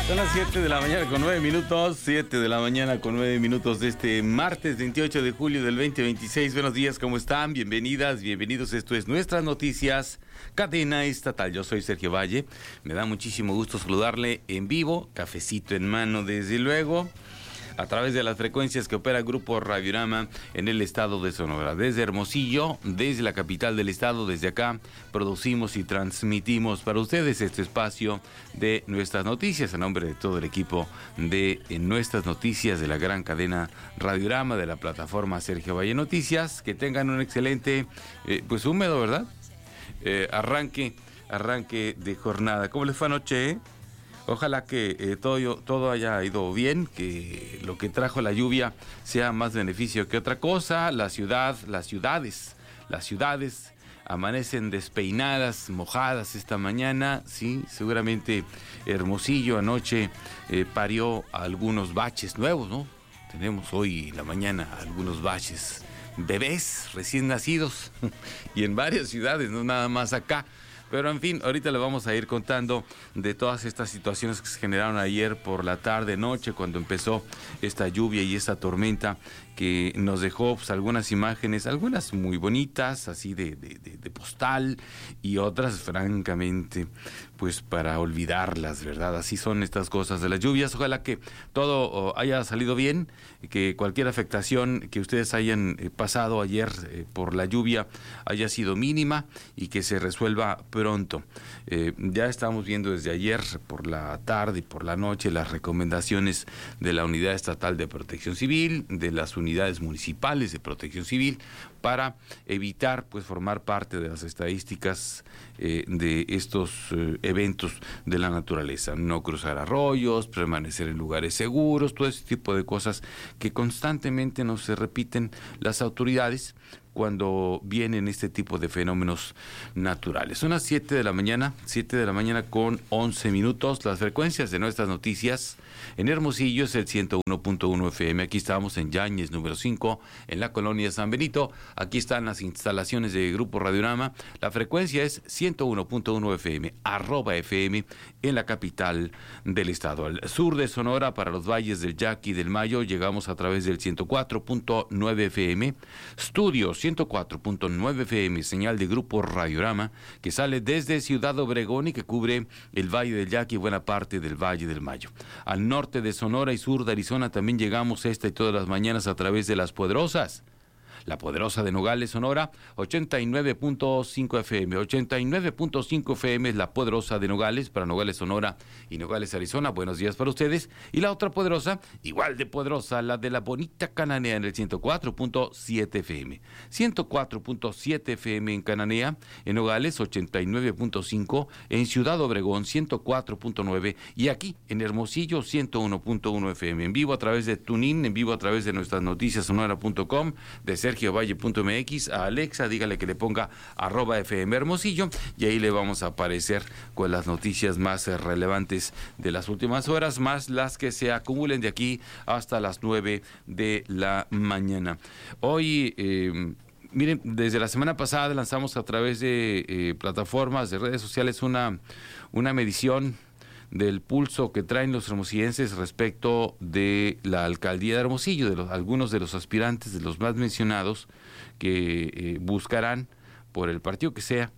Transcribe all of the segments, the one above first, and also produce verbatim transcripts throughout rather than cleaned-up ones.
Son las siete de la mañana con nueve minutos, siete de la mañana con nueve minutos de este martes veintiocho de julio del veinte veintiséis. Buenos días, ¿cómo están? Bienvenidas, bienvenidos. Esto es Nuestras Noticias, cadena estatal. Yo soy Sergio Valle. Me da muchísimo gusto saludarle en vivo, cafecito en mano, desde luego, a través de las frecuencias que opera Grupo Radiorama en el estado de Sonora. Desde Hermosillo, desde la capital del estado, desde acá, producimos y transmitimos para ustedes este espacio de Nuestras Noticias, a nombre de todo el equipo de Nuestras Noticias, de la gran cadena Radiorama, de la plataforma Sergio Valle Noticias. Que tengan un excelente, eh, pues húmedo, ¿verdad? Eh, arranque, arranque de jornada. ¿Cómo les fue anoche, eh? Ojalá que eh, todo, todo haya ido bien, que lo que trajo la lluvia sea más beneficio que otra cosa. La ciudad, las ciudades, las ciudades amanecen despeinadas, mojadas esta mañana. Sí, seguramente Hermosillo anoche eh, parió algunos baches nuevos, ¿no? Tenemos hoy en la mañana algunos baches, bebés recién nacidos y en varias ciudades, no nada más acá. Pero en fin, ahorita le vamos a ir contando de todas estas situaciones que se generaron ayer por la tarde, noche, cuando empezó esta lluvia y esta tormenta que nos dejó pues, algunas imágenes, algunas muy bonitas, así de, de, de, de postal, y otras francamente, pues para olvidarlas, ¿verdad? Así son estas cosas de las lluvias. Ojalá que todo oh, haya salido bien, que cualquier afectación que ustedes hayan eh, pasado ayer eh, por la lluvia haya sido mínima y que se resuelva pronto. Eh, ya estamos viendo desde ayer por la tarde y por la noche las recomendaciones de la Unidad Estatal de Protección Civil, de las unidades municipales de Protección Civil, para evitar pues formar parte de las estadísticas eh, de estos eh, eventos de la naturaleza. No cruzar arroyos, permanecer en lugares seguros, todo ese tipo de cosas que constantemente nos se repiten las autoridades cuando vienen este tipo de fenómenos naturales. Son las siete de la mañana, siete de la mañana con once minutos. Las frecuencias de Nuestras Noticias en Hermosillo es el ciento uno punto uno F M. Aquí estamos en Yáñez número cinco, en la colonia San Benito. Aquí están las instalaciones de Grupo Radiorama. La frecuencia es ciento uno punto uno F M, arroba F M, en la capital del estado. Al sur de Sonora, para los valles del Yaqui y del Mayo, llegamos a través del ciento cuatro punto nueve F M. Estudios ciento cuatro punto nueve F M, señal de Grupo Radiorama, que sale desde Ciudad Obregón y que cubre el Valle del Yaqui y buena parte del Valle del Mayo. Al norte de Sonora y sur de Arizona también llegamos esta y todas las mañanas a través de Las Poderosas. La Poderosa de Nogales, Sonora, ochenta y nueve punto cinco F M. ochenta y nueve punto cinco F M es La Poderosa de Nogales, para Nogales, Sonora y Nogales, Arizona. Buenos días para ustedes. Y la otra poderosa, igual de poderosa, la de la bonita Cananea, en el ciento cuatro punto siete F M. ciento cuatro punto siete F M en Cananea, en Nogales, ochenta y nueve punto cinco, en Ciudad Obregón, ciento cuatro punto nueve, y aquí en Hermosillo, ciento uno punto uno F M. En vivo a través de TuneIn, en vivo a través de nuestras noticias sonora punto com, de sergio valle punto m x. A Alexa, dígale que le ponga arroba F M Hermosillo, y ahí le vamos a aparecer con las noticias más eh, relevantes de las últimas horas, más las que se acumulen de aquí hasta las nueve de la mañana. Hoy, eh, miren, desde la semana pasada lanzamos a través de eh, plataformas de redes sociales una, una medición del pulso que traen los hermosillenses respecto de la alcaldía de Hermosillo, de los, algunos de los aspirantes, de los más mencionados, que eh, buscarán, por el partido que sea,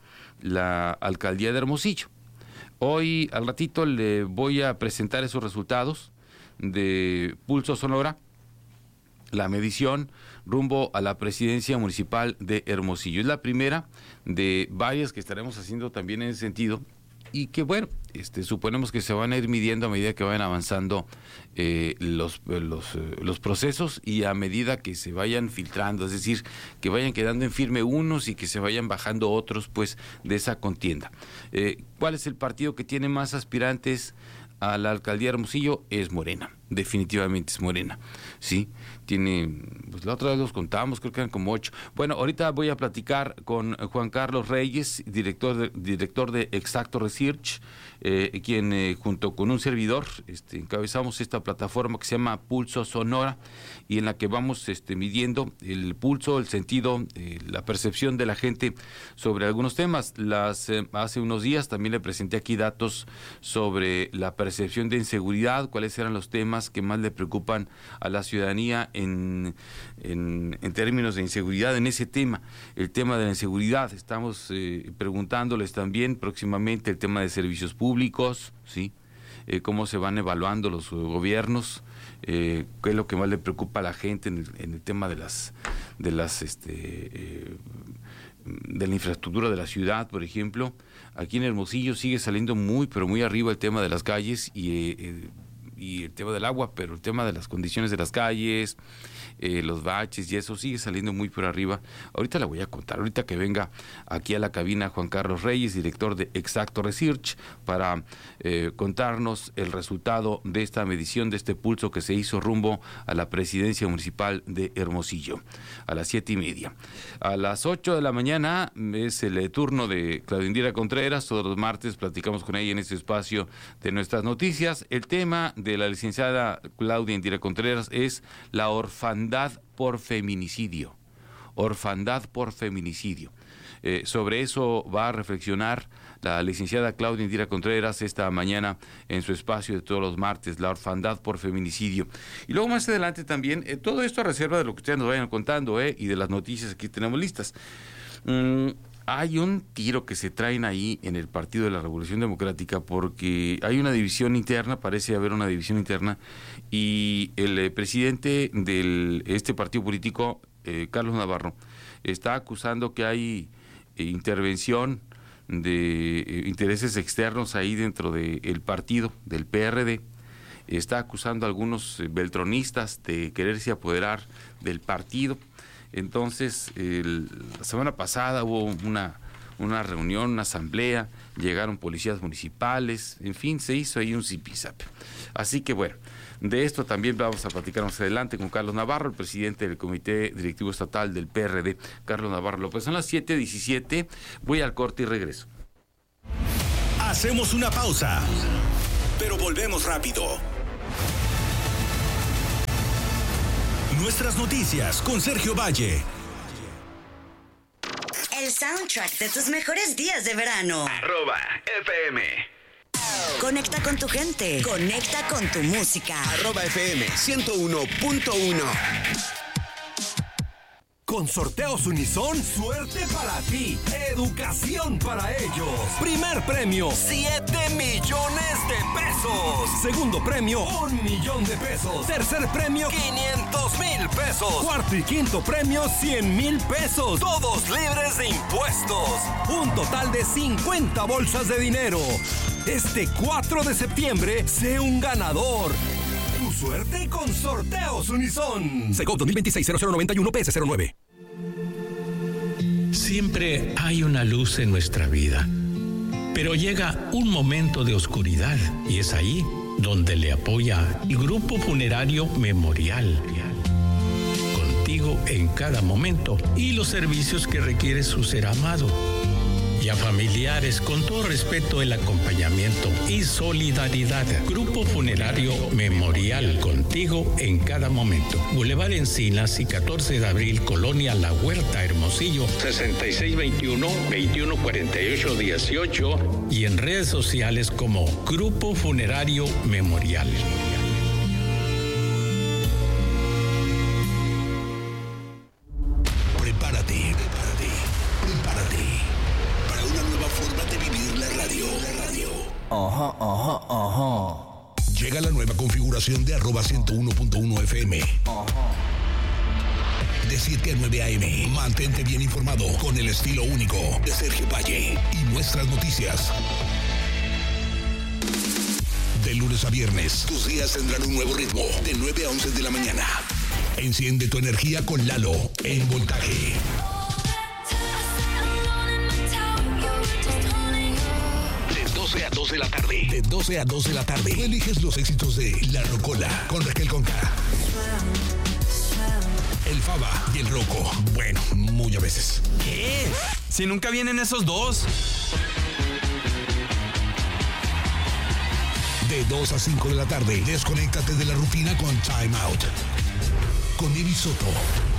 la alcaldía de Hermosillo. Hoy, al ratito, le voy a presentar esos resultados de Pulso Sonora, la medición rumbo a la presidencia municipal de Hermosillo. Es la primera de varias que estaremos haciendo también en ese sentido, y que bueno, este, suponemos que se van a ir midiendo a medida que vayan avanzando eh, los, los, eh, los procesos, y a medida que se vayan filtrando, es decir, que vayan quedando en firme unos y que se vayan bajando otros, pues, de esa contienda. Eh, ¿Cuál es el partido que tiene más aspirantes a la alcaldía de Hermosillo? Es Morena. definitivamente es Morena, ¿sí? Tiene, pues la otra vez los contamos, creo que eran como ocho. Bueno, ahorita voy a platicar con Juan Carlos Reyes, director de, director de Exacto Research, eh, quien eh, junto con un servidor este, encabezamos esta plataforma que se llama Pulso Sonora y en la que vamos este, midiendo el pulso, el sentido, eh, la percepción de la gente sobre algunos temas. Las eh, hace unos días también le presenté aquí datos sobre la percepción de inseguridad, cuáles eran los temas que más le preocupan a la ciudadanía en, en, en términos de inseguridad. En ese tema, el tema de la inseguridad, estamos eh, preguntándoles también próximamente el tema de servicios públicos, ¿sí? Eh, cómo se van evaluando los gobiernos, eh, qué es lo que más le preocupa a la gente en el, en el tema de las de las este eh, de la infraestructura de la ciudad, por ejemplo. Aquí en Hermosillo sigue saliendo muy pero muy arriba el tema de las calles y eh, eh, y el tema del agua, pero el tema de las condiciones de las calles, eh, los baches y eso sigue saliendo muy por arriba. Ahorita la voy a contar, ahorita que venga aquí a la cabina Juan Carlos Reyes, director de Exacto Research, para eh, contarnos el resultado de esta medición, de este pulso que se hizo rumbo a la presidencia municipal de Hermosillo, a las siete y media. A las ocho de la mañana es el turno de Claudia Indira Contreras, todos los martes platicamos con ella en este espacio de nuestras noticias. El tema de de la licenciada Claudia Indira Contreras es la orfandad por feminicidio. Orfandad por feminicidio. Eh, sobre eso va a reflexionar la licenciada Claudia Indira Contreras esta mañana en su espacio de todos los martes, la orfandad por feminicidio. Y luego más adelante también, eh, todo esto a reserva de lo que ustedes nos vayan contando eh, y de las noticias que tenemos listas. Mm, Hay un tiro que se traen ahí en el Partido de la Revolución Democrática porque hay una división interna, parece haber una división interna, y el eh, presidente de este partido político, eh, Carlos Navarro, está acusando que hay eh, intervención de eh, intereses externos ahí dentro del partido, del P R D. Está acusando a algunos eh, beltronistas de quererse apoderar del partido. Entonces, el, la semana pasada hubo una, una reunión, una asamblea, llegaron policías municipales, en fin, se hizo ahí un zipizape. Así que bueno, de esto también vamos a platicar más adelante con Carlos Navarro, el presidente del Comité Directivo Estatal del P R D, Carlos Navarro López. Son las siete diecisiete, voy al corte y regreso. Hacemos una pausa, pero volvemos rápido. Nuestras noticias con Sergio Valle. El soundtrack de tus mejores días de verano. Arroba F M. Conecta con tu gente. Conecta con tu música. Arroba F M ciento uno punto uno. Con Sorteos Unison, suerte para ti, educación para ellos. Primer premio, siete millones de pesos. Segundo premio, un millón de pesos. Tercer premio, quinientos mil pesos. Cuarto y quinto premio, cien mil pesos. Todos libres de impuestos. Un total de cincuenta bolsas de dinero. Este cuatro de septiembre, sé un ganador. Tu suerte con Sorteos Unison. Secop dos mil veintiséis cero cero noventa y uno P S cero nueve. Siempre hay una luz en nuestra vida, pero llega un momento de oscuridad y es ahí donde le apoya el Grupo Funerario Memorial. Contigo en cada momento y los servicios que requiere su ser amado. Y a familiares, con todo respeto, el acompañamiento y solidaridad. Grupo Funerario Memorial, contigo en cada momento. Boulevard Encinas y catorce de abril, Colonia La Huerta, Hermosillo, sesenta y seis veintiuno, veintiuno cuarenta y ocho dieciocho y en redes sociales como Grupo Funerario Memorial. Prepárate, prepárate, prepárate para una nueva forma de vivir la radio. La radio. Ajá, ajá, ajá. Llega la nueva configuración de arroba ciento uno punto uno F M. Ajá. De siete a nueve a eme. Mantente bien informado con el estilo único de Sergio Valle y nuestras noticias. De lunes a viernes, tus días tendrán un nuevo ritmo. De nueve a once de la mañana. Enciende tu energía con Lalo en Voltaje. doce a dos de la tarde. De doce a dos de la tarde. Tú eliges los éxitos de La Rocola con Raquel Conca. El Faba y el Roco. Bueno, muy a veces. ¿Qué? Si nunca vienen esos dos. De dos a cinco de la tarde, desconéctate de la rutina con Time Out. Con Evi Soto.